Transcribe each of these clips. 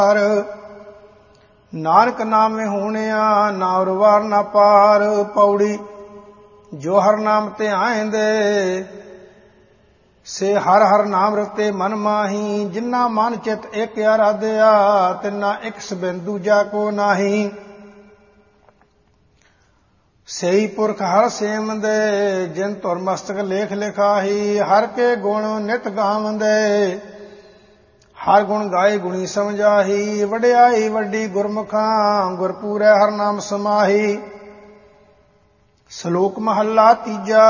ਨਾਨਕ ਨਾਮੇ ਹੋਣਿਆ ਨਾ ਉਰਵਾਰ ਨਾ ਪਾਰ। ਪੌੜੀ ਜੋ ਹਰ ਨਾਮ ਤੇ ਆਇਂਦੇ ਸੇ ਹਰ ਹਰ ਨਾਮ ਰਤੇ ਮਨ ਮਾਹੀ। ਜਿਨਾ ਮਨ ਚਿਤ ਇੱਕ ਆਰਾਧਿਆ ਤਿਨਾ ਇੱਕ ਸਬਿੰਦ ਦੂਜਾ ਕੋ ਨਾਹੀ। ਸਹੀ ਪੁਰਖ ਹਰ ਸੇਵੰਦੇ ਜਿਨ ਧੁਰ ਮਸਤਕ ਲੇਖ ਲਿਖਾਹੀ। ਹਰ ਕੇ ਗੁਣ ਨਿਤ ਗਾਵੰਦੇ ਹਰ ਗੁਣ ਗਾਏ ਗੁਣੀ ਸਮਝਾਹੀ। ਵਡਿਆਈ ਵੱਡੀ ਗੁਰਮੁਖਾਂ ਗੁਰਪੂਰੈ ਹਰ ਨਾਮ ਸਮਾਹੀ। ਸ਼ਲੋਕ ਮਹੱਲਾ ਤੀਜਾ।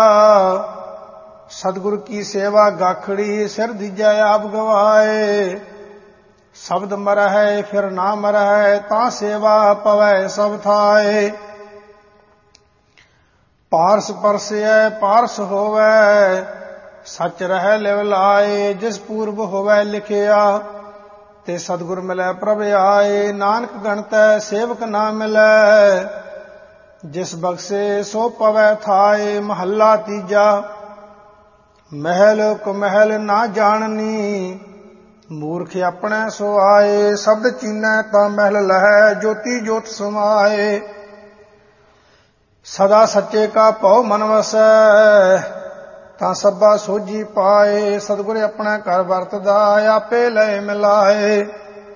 ਸਤਿਗੁਰ ਕੀ ਸੇਵਾ ਗਾਖੜੀ ਸਿਰ ਦੀਜੈ ਆਪ ਗਵਾਏ। ਸ਼ਬਦ ਮਰਹਿ ਫਿਰ ਨਾ ਮਰਹਿ ਤਾਂ ਸੇਵਾ ਪਵੈ ਸਭ ਥਾਏ। ਪਾਰਸ ਪਰਸੈ ਪਾਰਸ ਹੋਵੈ ਸੱਚ ਰਹਿ ਲਿਵ ਲਾਏ। ਜਿਸ ਪੂਰਬ ਹੋਵੈ ਲਿਖਿਆ ਤੇ ਸਤਿਗੁਰ ਮਿਲੈ ਪ੍ਰਭ ਆਏ। ਨਾਨਕ ਗਣਤੈ ਸੇਵਕ ਨਾ ਮਿਲੈ ਜਿਸ ਬਖਸ਼ੇ ਸੋ ਪਵੈ ਥਾਏ। ਮਹੱਲਾ ਤੀਜਾ। ਮਹਿਲ ਕੁਮਹਿਲ ਨਾ ਜਾਣਨੀ ਮੂਰਖ ਆਪਣੇ ਸੋ ਆਏ। ਸ਼ਬਦ ਚੀਨੈ ਤਾਂ ਮਹਿਲ ਲਹੈ ਜੋਤੀ ਜੋਤ ਸਮਾਏ। ਸਦਾ ਸੱਚੇ ਕਾ ਭਉ ਮਨ ਵਸੈ ਤਾਂ ਸਭਾ ਸੋਝੀ ਪਾਏ। ਸਤਿਗੁਰ ਆਪਣਾ ਘਰ ਵਰਤਦਾ ਆਪੇ ਲੈ ਮਿਲਾਏ।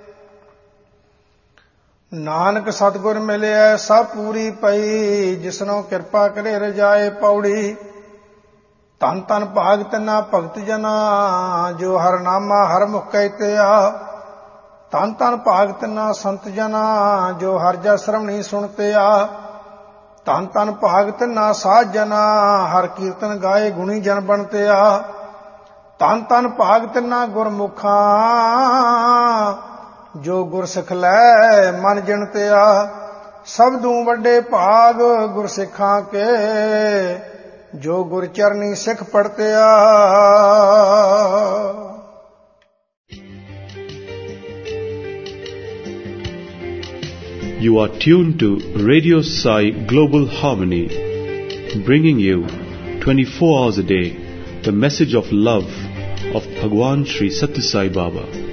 ਨਾਨਕ ਸਤਿਗੁਰ ਮਿਲਿਆ ਸਭ ਪੂਰੀ ਪਈ ਜਿਸਨੋਂ ਕਿਰਪਾ ਕਰੇ ਰਜਾਏ। ਪੌੜੀ ਧੰਨ ਧੰਨ ਭਾਗ ਤਿਨਾ ਭਗਤ ਜਨਾ ਜੋ ਹਰ ਨਾਮਾ ਹਰ ਮੁਖ ਕਹਿਤਿਆ। ਧੰਨ ਧੰਨ ਭਾਗ ਤਿਨਾ ਸੰਤ ਜਨਾ ਜੋ ਹਰ ਜਸ ਸ਼ਰਵਣੀ ਸੁਣਤਿਆ। ਧੰਨ ਧੰਨ ਭਾਗ ਤਿਨਾ ਸਾਧ ਜਨਾ ਹਰ ਕੀਰਤਨ ਗਾਏ ਗੁਣੀ ਜਨ ਬਣਤਿਆ। ਧੰਨ ਧੰਨ ਭਾਗ ਤਿਨਾ ਗੁਰਮੁਖਾਂ ਜੋ ਗੁਰ ਸਿੱਖ ਲੈ ਮਨ ਜਿਣਤਿਆ। ਸਬਦੂ ਵੱਡੇ ਭਾਗ ਗੁਰ ਸਿੱਖਾਂ ਕੇ ਜੋ ਗੁਰ ਚਰਨੀ ਸਿੱਖ ਪੜਤਿਆ। You are tuned to Radio Sai Global Harmony, bringing you 24 hours a day the message of love of Bhagwan Sri Sathya Sai Baba.